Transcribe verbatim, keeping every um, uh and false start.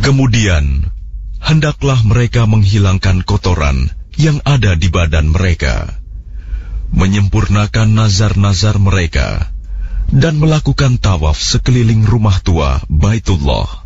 Kemudian, hendaklah mereka menghilangkan kotoran yang ada di badan mereka, menyempurnakan nazar-nazar mereka, dan melakukan tawaf sekeliling rumah tua Baitullah.